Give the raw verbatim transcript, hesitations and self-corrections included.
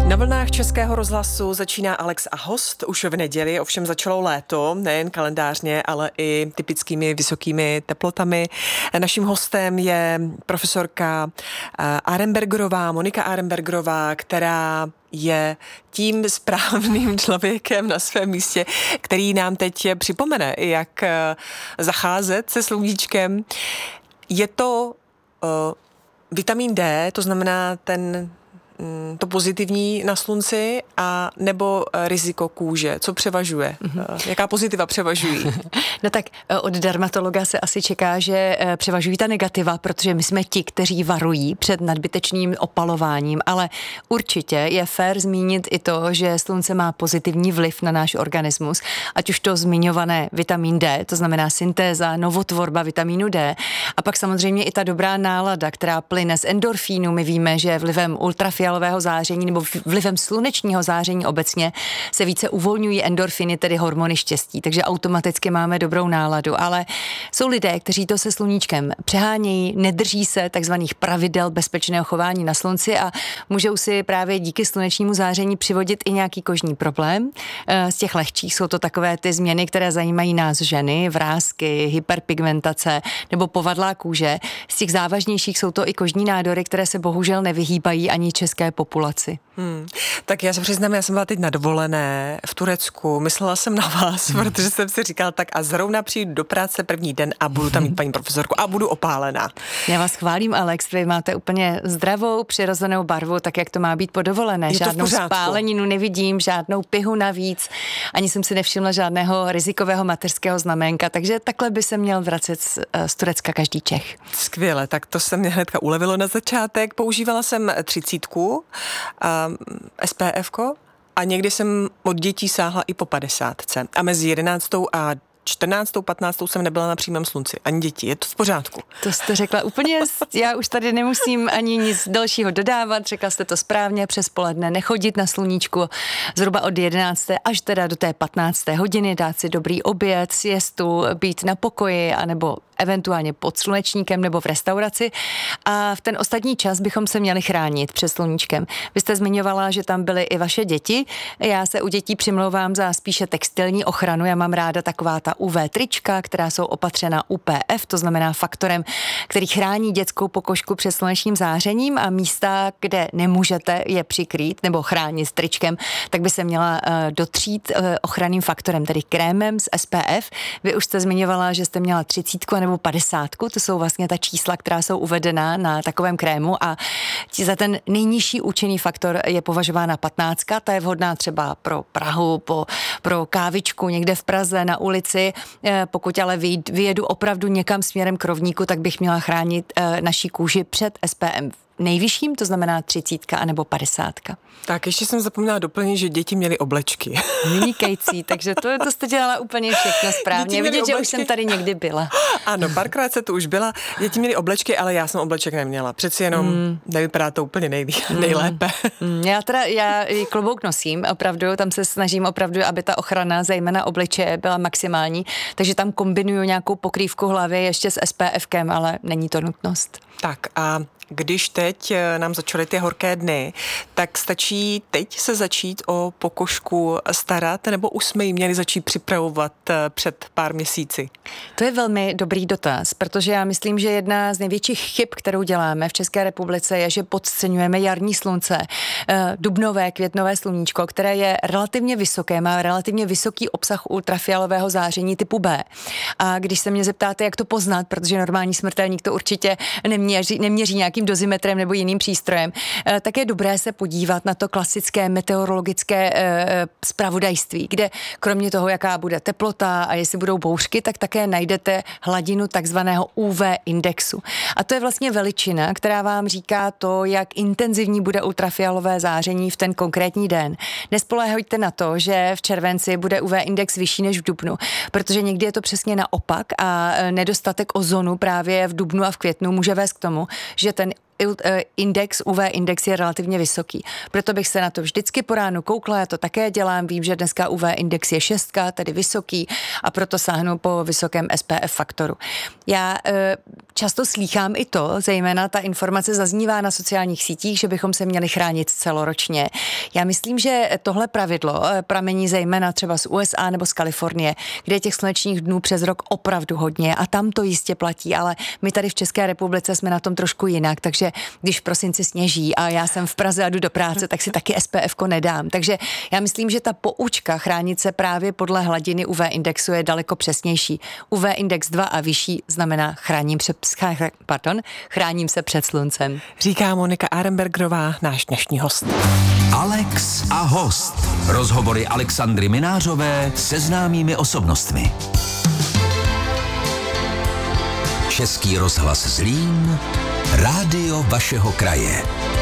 Na vlnách Českého rozhlasu začíná Alex a host. Už v neděli ovšem začalo léto, nejen kalendářně, ale i typickými vysokými teplotami. Naším hostem je profesorka Arenbergerová, Monika Arenbergerová, která je tím správným člověkem na svém místě, který nám teď připomene, jak zacházet se sluníčkem. Je to uh, vitamin D, to znamená ten to pozitivní na slunci, a nebo riziko kůže? Co převažuje? Mm-hmm. Jaká pozitiva převažují? No tak od dermatologa se asi čeká, že převažují ta negativa, protože my jsme ti, kteří varují před nadbytečným opalováním, ale určitě je fér zmínit i to, že slunce má pozitivní vliv na náš organismus, ať už to zmiňované vitamin D, to znamená syntéza, novotvorba vitamínu D, a pak samozřejmě i ta dobrá nálada, která plyne z endorfínu. My víme, že vlivem ultrafialového záření nebo vlivem slunečního záření obecně se více uvolňují endorfiny, tedy hormony štěstí, takže automaticky máme dobrou náladu, ale jsou lidé, kteří to se sluníčkem přehánějí, nedrží se takzvaných pravidel bezpečného chování na slunci a můžou si právě díky slunečnímu záření přivodit i nějaký kožní problém. Z těch lehčích jsou to takové ty změny, které zajímají nás ženy, vrásky, hyperpigmentace nebo povadlá kůže. Z těch závažnějších jsou to i kožní nádory, které se bohužel nevyhýbají ani české populaci. Hmm. Tak já se přiznám, já jsem byla teď na dovolené v Turecku. Myslela jsem na vás, hmm. protože jsem si říkala, tak a zrovna přijdu do práce první den a budu tam mít paní profesorku a budu opálená. Já vás chválím, Alex, vy máte úplně zdravou, přirozenou barvu, tak jak to má být po dovolené. Žádnou spáleninu nevidím, žádnou pihu navíc, ani jsem si nevšimla žádného rizikového mateřského znaménka, takže takhle by se měl vracet z, z Turecka každý Čech. Skvěle, tak to se mě hnedka ulevilo na začátek. Používala jsem třicítku, S P F ko, a někdy jsem od dětí sáhla i po padesátce. A mezi jedenáctou a čtrnáctou, patnáctou jsem nebyla na přímém slunci. Ani děti, je to v pořádku. To jste řekla úplně, já už tady nemusím ani nic dalšího dodávat, řekla jste to správně, přes poledne nechodit na sluníčku, zhruba od jedenácté až teda do té patnácté hodiny, dát si dobrý oběd, siestu, být na pokoji, anebo eventuálně pod slunečníkem nebo v restauraci, a v ten ostatní čas bychom se měli chránit před sluníčkem. Vy jste zmiňovala, že tam byly i vaše děti. Já se u dětí přimlouvám za spíše textilní ochranu. Já mám ráda taková ta U V trička, která jsou opatřena U P F, to znamená faktorem, který chrání dětskou pokožku před slunečním zářením, a místa, kde nemůžete je přikrýt nebo chránit tričkem, tak by se měla uh, dotřít uh, ochranným faktorem, tedy krémem z S P F. Vy už jste zmiňovala, že jste měla třicítku nebo padesátku, to jsou vlastně ta čísla, která jsou uvedená na takovém krému, a za ten nejnižší účinný faktor je považována patnáctka, ta je vhodná třeba pro Prahu, po, pro kávičku někde v Praze na ulici. Pokud ale vyjedu opravdu někam směrem k rovníku, tak bych měla chránit naší kůži před S P F nejvyšším, to znamená třicítka anebo padesátka. Tak ještě jsem zapomněla doplnit, že děti měly oblečky. Vynikající, takže to, to jste dělala úplně všechno správně. Vidět, že už jsem tady někdy byla. Ano, párkrát se tu už byla. Děti měly oblečky, ale já jsem obleček neměla. Přeci jenom mm. nevypadá to úplně nejlí, nejlépe. Mm. Já teda, já klobouk nosím, opravdu, tam se snažím opravdu, aby ta ochrana, zejména obličeje, byla maximální, takže tam kombinuju nějakou pokrývku hlavy ještě s S P F kem, ale není to nutnost. Tak a když teď nám začaly ty horké dny, tak stačí teď se začít o pokožku starat, nebo už jsme ji měli začít připravovat před pár měsíci? To je velmi dobrý dotaz, protože já myslím, že jedna z největších chyb, kterou děláme v České republice, je, že podceňujeme jarní slunce, dubnové, květnové sluníčko, které je relativně vysoké, má relativně vysoký obsah ultrafialového záření typu B. A když se mě zeptáte, jak to poznat, protože normální smrtelník to určitě neměří, neměří nějaký dozimetrem nebo jiným přístrojem, tak je dobré se podívat na to klasické meteorologické zpravodajství, kde kromě toho, jaká bude teplota a jestli budou bouřky, tak také najdete hladinu takzvaného U V indexu. A to je vlastně veličina, která vám říká to, jak intenzivní bude ultrafialové záření v ten konkrétní den. Nespoléhejte na to, že v červenci bude U V index vyšší než v dubnu, protože někdy je to přesně naopak a nedostatek ozonu právě v dubnu a v květnu může vést k tomu, že ten index, U V index je relativně vysoký. Proto bych se na to vždycky po ránu koukla, já to také dělám, vím, že dneska U V index je šestka, tedy vysoký, a proto sáhnu po vysokém S P F faktoru. Já často slýchám i to, zejména ta informace zaznívá na sociálních sítích, že bychom se měli chránit celoročně. Já myslím, že tohle pravidlo pramení zejména třeba z U S A nebo z Kalifornie, kde je těch slunečních dnů přes rok opravdu hodně a tam to jistě platí, ale my tady v České republice jsme na tom trošku jinak, takže když v prosinci sněží a já jsem v Praze a jdu do práce, tak si taky S P F ko nedám. Takže já myslím, že ta poučka chránit se právě podle hladiny U V indexu je daleko přesnější. U V index dva a vyšší znamená chráním, před, pardon, chráním se před sluncem. Říká Monika Arenbergerová, náš dnešní host. Alex a host. Rozhovory Alexandry Minářové se známými osobnostmi. Český rozhlas Zlín, rádio vašeho kraje.